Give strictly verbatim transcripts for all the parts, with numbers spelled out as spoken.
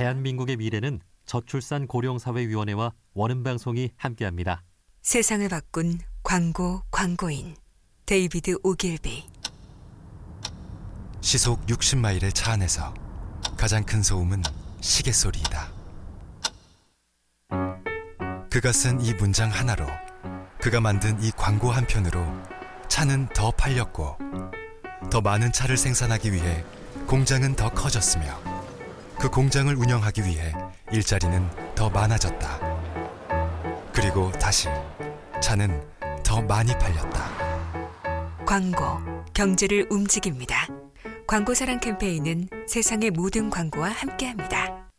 대한민국의 미래는 저출산 고령사회위원회와 원음방송이 함께합니다. 세상을 바꾼 광고 광고인 데이비드 오길비. 시속 육십 마일의 차 안에서 가장 큰 소음은 시계 소리이다. 그가 쓴 이 문장 하나로, 그가 만든 이 광고 한 편으로 차는 더 팔렸고, 더 많은 차를 생산하기 위해 공장은 더 커졌으며, 그 공장을 운영하기 위해 일자리는 더 많아졌다. 그리고 다시 차는 더 많이 팔렸다. 광고, 경제를 움직입니다. 광고사랑 캠페인은 세상의 모든 광고와 함께합니다.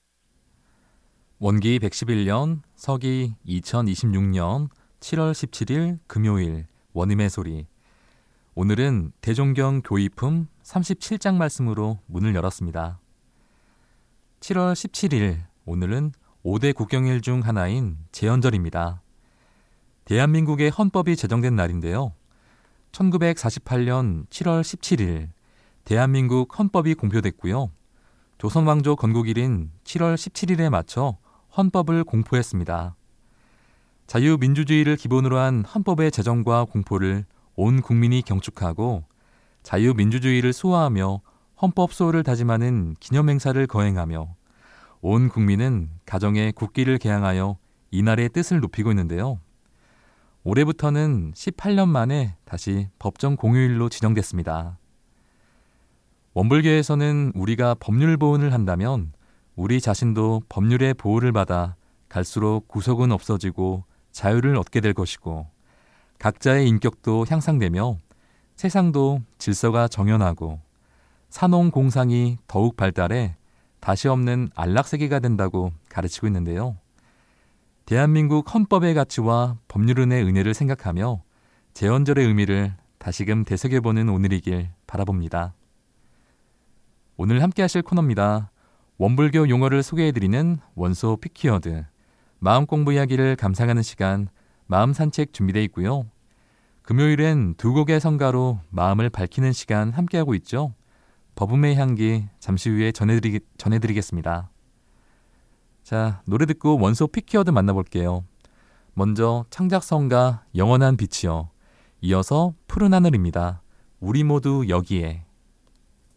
원기 백십일 년, 서기 이천이십육 년 칠월 십칠일 금요일 원음의 소리. 오늘은 대종경 교의품 삼십칠 장 말씀으로 문을 열었습니다. 칠월 십칠일, 오늘은 오 대 국경일 중 하나인 제헌절입니다. 대한민국의 헌법이 제정된 날인데요. 천구백사십팔 년 칠월 십칠일, 대한민국 헌법이 공표됐고요. 조선왕조 건국일인 칠월 십칠일에 맞춰 헌법을 공포했습니다. 자유민주주의를 기본으로 한 헌법의 제정과 공포를 온 국민이 경축하고 자유민주주의를 수호하며 헌법 수호를 다짐하는 기념행사를 거행하며 온 국민은 가정에 국기를 개항하여 이날의 뜻을 높이고 있는데요. 올해부터는 십팔 년 만에 다시 법정 공휴일로 지정됐습니다. 원불교에서는 우리가 법률 보훈을 한다면 우리 자신도 법률의 보호를 받아 갈수록 구속은 없어지고 자유를 얻게 될 것이고, 각자의 인격도 향상되며 세상도 질서가 정연하고 산업공상이 더욱 발달해 다시 없는 안락세계가 된다고 가르치고 있는데요. 대한민국 헌법의 가치와 법률은의 은혜를 생각하며 제헌절의 의미를 다시금 되새겨보는 오늘이길 바라봅니다. 오늘 함께 하실 코너입니다. 원불교 용어를 소개해드리는 원소 피키워드, 마음공부 이야기를 감상하는 시간, 마음산책 준비되어 있고요. 금요일엔 두 곡의 성가로 마음을 밝히는 시간 함께하고 있죠. 법음의 향기 잠시 후에 전해드리, 전해드리겠습니다. 자, 노래 듣고 원소 피키워드 만나볼게요. 먼저 창작성가 영원한 빛이여, 이어서 푸른 하늘입니다. 우리 모두 여기에.